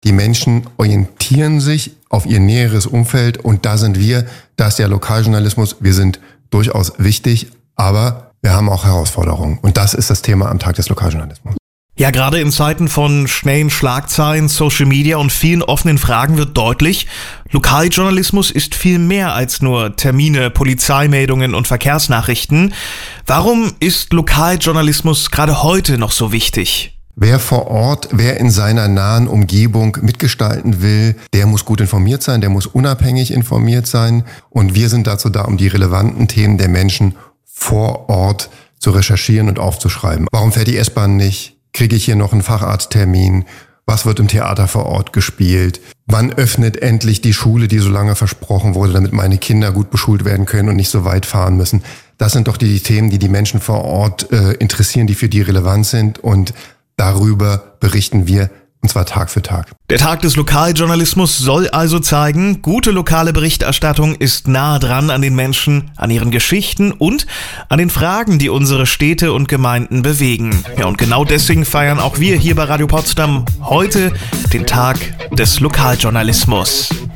Die Menschen orientieren sich auf ihr näheres Umfeld und da sind wir, da ist der Lokaljournalismus, wir sind durchaus wichtig, aber wir haben auch Herausforderungen und das ist das Thema am Tag des Lokaljournalismus. Ja, gerade in Zeiten von schnellen Schlagzeilen, Social Media und vielen offenen Fragen wird deutlich, Lokaljournalismus ist viel mehr als nur Termine, Polizeimeldungen und Verkehrsnachrichten. Warum ist Lokaljournalismus gerade heute noch so wichtig? Wer vor Ort, wer in seiner nahen Umgebung mitgestalten will, der muss gut informiert sein, der muss unabhängig informiert sein. Und wir sind dazu da, um die relevanten Themen der Menschen vor Ort zu recherchieren und aufzuschreiben. Warum fährt die S-Bahn nicht? Kriege ich hier noch einen Facharzttermin? Was wird im Theater vor Ort gespielt? Wann öffnet endlich die Schule, die so lange versprochen wurde, damit meine Kinder gut beschult werden können und nicht so weit fahren müssen? Das sind doch die Themen, die die Menschen vor Ort interessieren, die für die relevant sind und darüber berichten wir, und zwar Tag für Tag. Der Tag des Lokaljournalismus soll also zeigen, gute lokale Berichterstattung ist nah dran an den Menschen, an ihren Geschichten und an den Fragen, die unsere Städte und Gemeinden bewegen. Ja, und genau deswegen feiern auch wir hier bei Radio Potsdam heute den Tag des Lokaljournalismus.